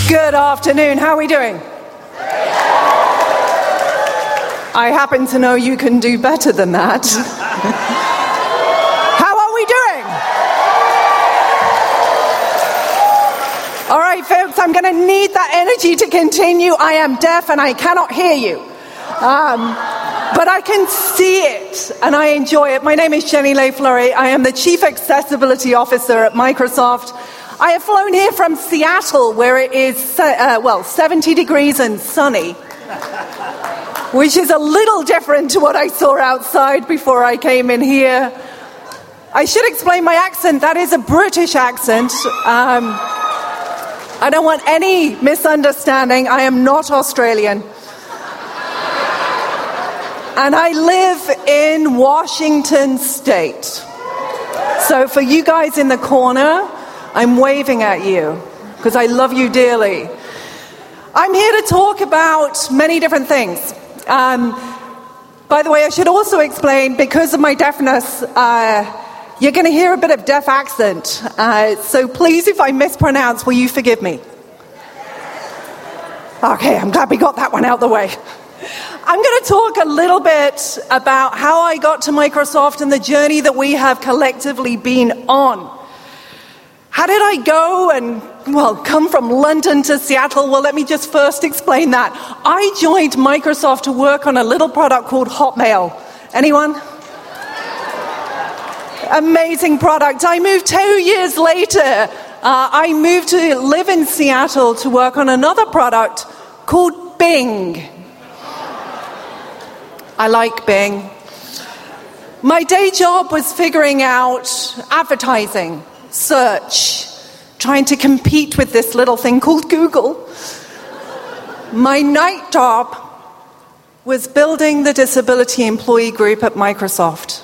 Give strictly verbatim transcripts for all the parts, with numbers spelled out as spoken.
Good afternoon. How are we doing? I happen to know you can do better than that. How are we doing? All right, folks, I'm going to need that energy to continue. I am deaf and I cannot hear you. Um, but I can see it and I enjoy it. My name is Jenny Leigh-Fleury. I am the Chief Accessibility Officer at Microsoft. I have flown here from Seattle, where it is, uh, well, seventy degrees and sunny, which is a little different to what I saw outside before I came in here. I should explain my accent. That is a British accent. Um, I don't want any misunderstanding. I am not Australian. And I live in Washington State. So for you guys in the corner, I'm waving at you because I love you dearly. I'm here to talk about many different things. Um, by the way, I should also explain, because of my deafness, uh, you're going to hear a bit of deaf accent. Uh, so please, if I mispronounce, will you forgive me? Okay, I'm glad we got that one out of the way. I'm going to talk a little bit about how I got to Microsoft and the journey that we have collectively been on. How did I go and, well, come from London to Seattle? Well, let me just first explain that. I joined Microsoft to work on a little product called Hotmail. Anyone? Amazing product. I moved two years later. Uh, I moved to live in Seattle to work on another product called Bing. I like Bing. My day job was figuring out advertising, search, trying to compete with this little thing called Google. My night job was building the disability employee group at Microsoft.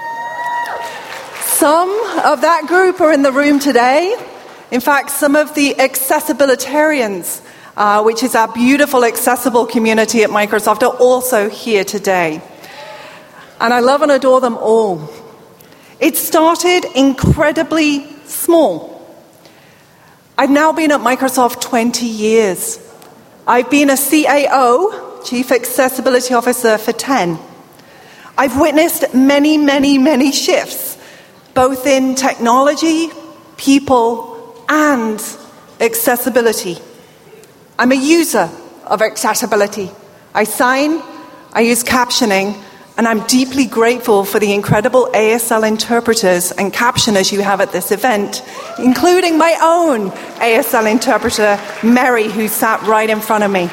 Some of that group are in the room today. In fact, some of the accessibilitarians, uh, which is our beautiful accessible community at Microsoft, are also here today. And I love and adore them all. It started incredibly small. I've now been at Microsoft twenty years. I've been a C A O, Chief Accessibility Officer, for ten. I've witnessed many, many, many shifts, both in technology, people, and accessibility. I'm a user of accessibility. I sign, I use captioning, and I'm deeply grateful for the incredible A S L interpreters and captioners you have at this event, including my own A S L interpreter, Mary, who sat right in front of me.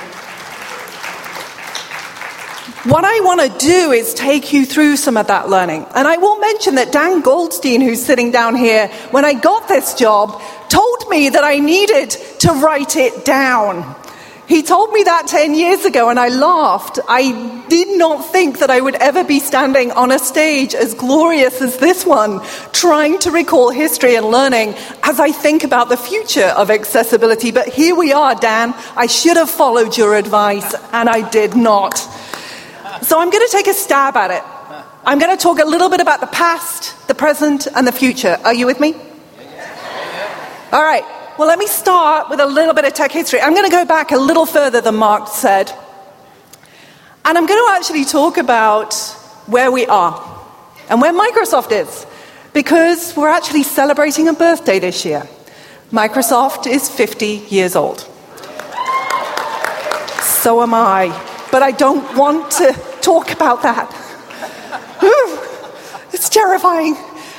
What I want to do is take you through some of that learning. And I will mention that Dan Goldstein, who's sitting down here, when I got this job, told me that I needed to write it down. He told me that ten years ago, and I laughed. I did not think that I would ever be standing on a stage as glorious as this one, trying to recall history and learning as I think about the future of accessibility. But here we are, Dan. I should have followed your advice, and I did not. So I'm going to take a stab at it. I'm going to talk a little bit about the past, the present, and the future. Are you with me? All right. Well, let me start with a little bit of tech history. I'm going to go back a little further than Mark said. And I'm going to actually talk about where we are and where Microsoft is, because we're actually celebrating a birthday this year. Microsoft is fifty years old. So am I. But I don't want to talk about that. It's terrifying.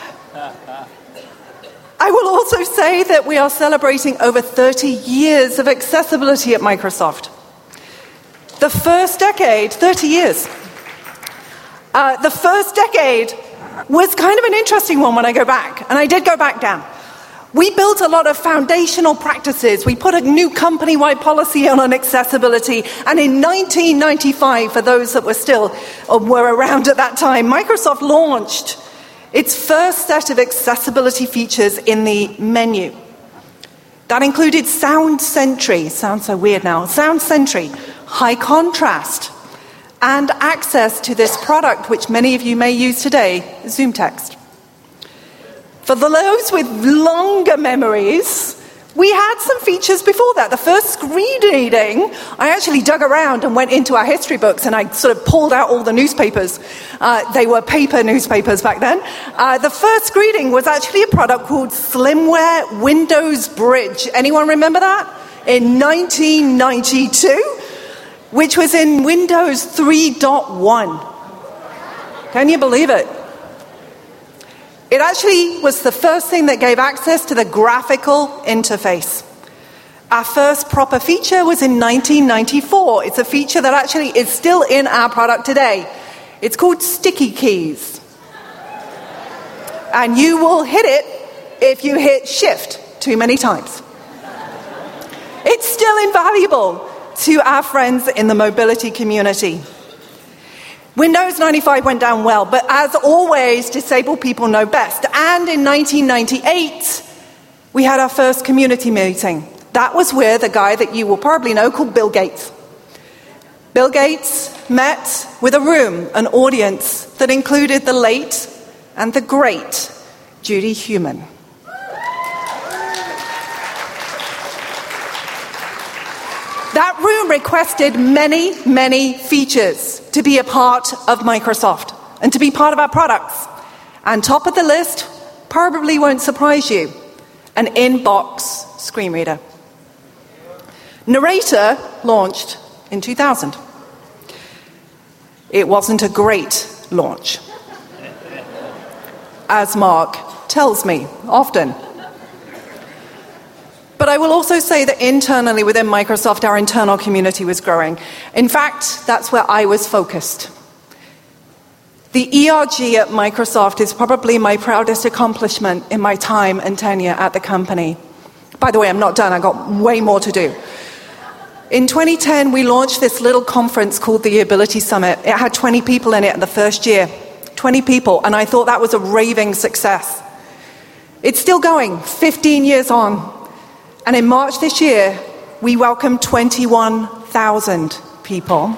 I will also say that we are celebrating over thirty years of accessibility at Microsoft. The first decade, thirty years. Uh, the first decade was kind of an interesting one when I go back. And I did go back down. We built a lot of foundational practices. We put a new company-wide policy on accessibility. And in nineteen ninety-five, for those that were still or were around at that time, Microsoft launched its first set of accessibility features in the menu. That included Sound Sentry, sounds so weird now, Sound Sentry, high contrast, and access to this product, which many of you may use today, ZoomText. For those with longer memories, We had some features before that. The first screen reading, I actually dug around and went into our history books and I sort of pulled out all the newspapers. Uh, they were paper newspapers back then. Uh, the first screening was actually a product called Slimware Windows Bridge. Anyone remember that? In nineteen ninety-two, which was in Windows three point one. Can you believe it? It actually was the first thing that gave access to the graphical interface. Our first proper feature was in nineteen ninety-four. It's a feature that actually is still in our product today. It's called Sticky Keys. And you will hit it if you hit Shift too many times. It's still invaluable to our friends in the mobility community. Windows ninety-five went down well, but as always, disabled people know best. And in nineteen ninety-eight, we had our first community meeting. That was with a guy that you will probably know called Bill Gates. Bill Gates met with a room, an audience that included the late and the great Judy Heumann. That room requested many, many features to be a part of Microsoft and to be part of our products. And top of the list, probably won't surprise you, an inbox screen reader. Narrator launched in two thousand. It wasn't a great launch, as Mark tells me often. But I will also say that internally within Microsoft, our internal community was growing. In fact, that's where I was focused. The E R G at Microsoft is probably my proudest accomplishment in my time and tenure at the company. By the way, I'm not done. I've got way more to do. In twenty ten, we launched this little conference called the Ability Summit. It had twenty people in it in the first year. twenty people, and I thought that was a raving success. It's still going, fifteen years on. And in March this year, we welcomed twenty-one thousand people.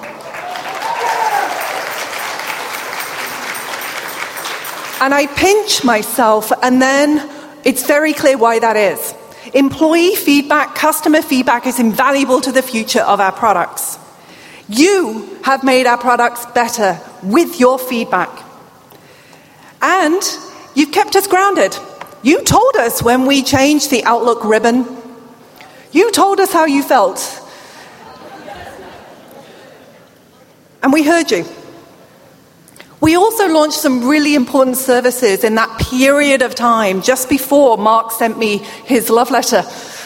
And I pinch myself, and then it's very clear why that is. Employee feedback, customer feedback is invaluable to the future of our products. You have made our products better with your feedback. And you've kept us grounded. You told us when we changed the Outlook ribbon. You told us how you felt. And we heard you. We also launched some really important services in that period of time, just before Mark sent me his love letter.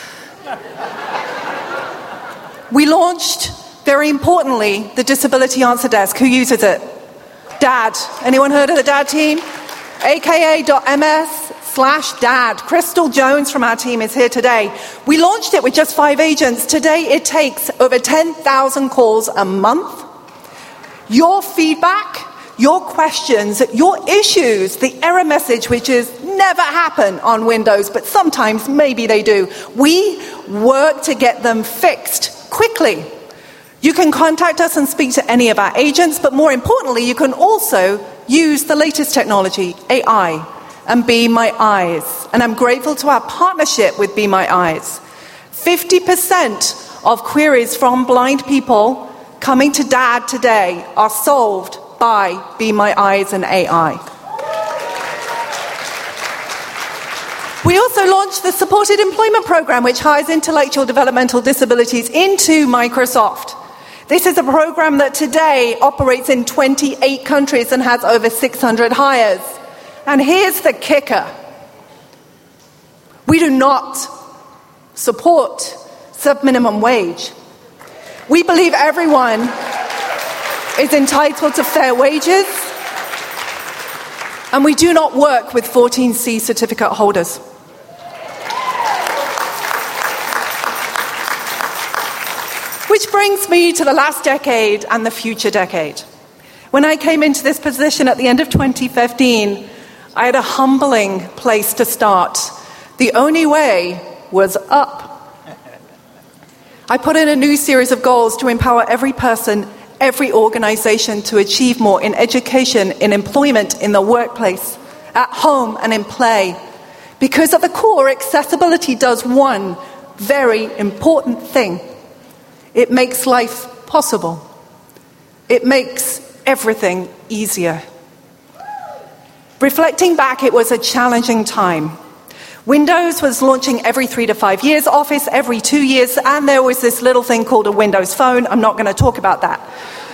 We launched, very importantly, the Disability Answer Desk. Who uses it? Dad. Anyone heard of the Dad team? aka.ms slash dad. Crystal Jones from our team is here today. We launched it with just five agents. Today it takes over ten thousand calls a month. Your feedback, your questions, your issues, the error message, which is never happen on Windows, but sometimes maybe they do. We work to get them fixed quickly. You can contact us and speak to any of our agents, but more importantly, you can also use the latest technology, A I, and Be My Eyes. And I'm grateful to our partnership with Be My Eyes. fifty percent of queries from blind people coming to Dad today are solved by Be My Eyes and A I. We also launched the Supported Employment Program, which hires intellectual developmental disabilities into Microsoft. This is a program that today operates in twenty-eight countries and has over six hundred hires. And here's the kicker. We do not support sub-minimum wage. We believe everyone is entitled to fair wages, and we do not work with fourteen C certificate holders. Which brings me to the last decade and the future decade. When I came into this position at the end of twenty fifteen, I had a humbling place to start. The only way was up. I put in a new series of goals to empower every person, every organization to achieve more in education, in employment, in the workplace, at home and in play. Because at the core, accessibility does one very important thing. It makes life possible. It makes everything easier. Reflecting back, it was a challenging time. Windows was launching every three to five years, Office every two years, and there was this little thing called a Windows Phone. I'm not going to talk about that.